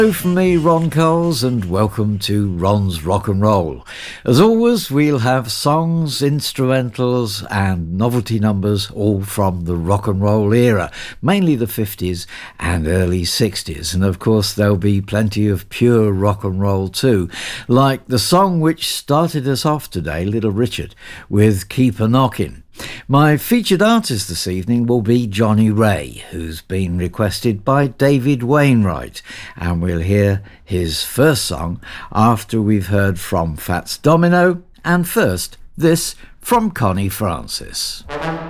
Hello from me, Ron Coles, and welcome to Ron's Rock and Roll. As always, we'll have songs, instrumentals and novelty numbers all from the rock and roll era, mainly the 50s and early 60s. And of course, there'll be plenty of pure rock and roll too, like the song which started us off today, Little Richard, with Keep a Knockin'. My featured artist this evening will be Johnny Ray, who's been requested by David Wainwright, and we'll hear his first song after we've heard from Fats Domino, and first, this from Connie Francis.